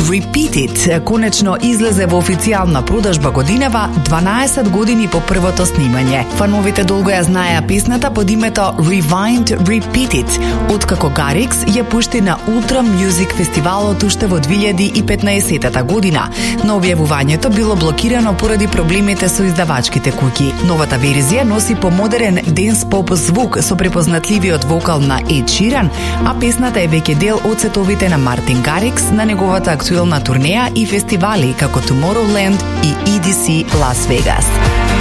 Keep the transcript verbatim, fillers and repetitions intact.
Repeat It конечно излезе во официјална продажба годинава дванаесет години по првото снимање. Фановите долго ја знаеа песната под името Rewind Repeat It, откако Garrix ја пушти на Ultra Music фестивалот уште во две илјади и петнаесетта година, но објавувањето било блокирано поради проблемите со издавачките куќи. Новата верзија носи помодерен денс-поп звук со препознатливиот вокал на Ед Ширан, а песната е веќе дел од сетовите на Мартин Гаррикс на неговата актуелна турнеја и фестивали како Tomorrowland и И Ди Си Лас Вегас.